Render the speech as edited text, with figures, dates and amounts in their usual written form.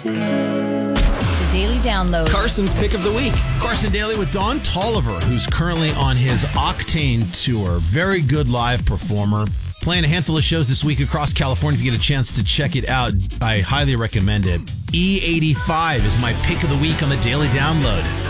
The Daily Download. Carson's Pick of the Week. Carson Daly with Don Tolliver, who's currently on his Octane tour. Very good live performer. Playing a handful of shows this week across California. If you get a chance to check it out, I highly recommend it. E85 is my pick of the week on the Daily Download.